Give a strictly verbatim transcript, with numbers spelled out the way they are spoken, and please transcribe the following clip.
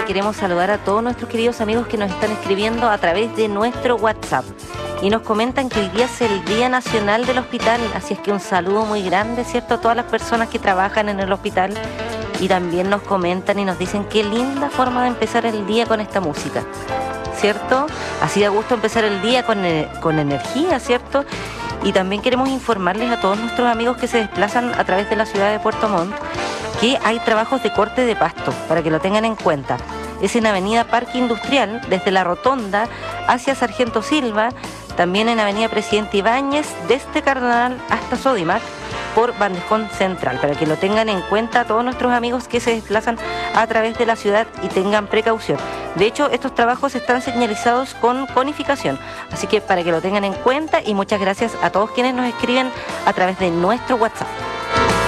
queremos saludar a todos nuestros queridos amigos que nos están escribiendo a través de nuestro WhatsApp. Y nos comentan que hoy día es el Día Nacional del Hospital, así es que un saludo muy grande, ¿cierto?, a todas las personas que trabajan en el hospital. Y también nos comentan y nos dicen qué linda forma de empezar el día con esta música, ¿cierto? Así da gusto empezar el día con, con energía, ¿cierto? Y también queremos informarles a todos nuestros amigos que se desplazan a través de la ciudad de Puerto Montt que hay trabajos de corte de pasto, para que lo tengan en cuenta. Es en Avenida Parque Industrial, desde la Rotonda hacia Sargento Silva, también en Avenida Presidente Ibáñez, desde Cardenal hasta Sodimac, por Bandejón Central, para que lo tengan en cuenta todos nuestros amigos que se desplazan a través de la ciudad y tengan precaución. De hecho, estos trabajos están señalizados con conificación, así que para que lo tengan en cuenta, y muchas gracias a todos quienes nos escriben a través de nuestro WhatsApp.